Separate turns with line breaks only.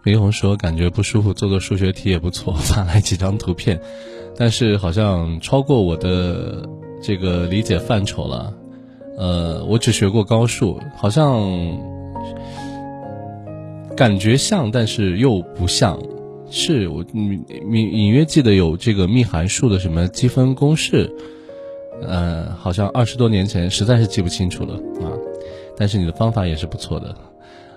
明红说感觉不舒服，做做数学题也不错，发来几张图片，但是好像超过我的这个理解范畴了。我只学过高数，好像感觉像，但是又不像。是我隐约记得有这个幂函数的什么积分公式，好像20多年前，实在是记不清楚了啊。但是你的方法也是不错的。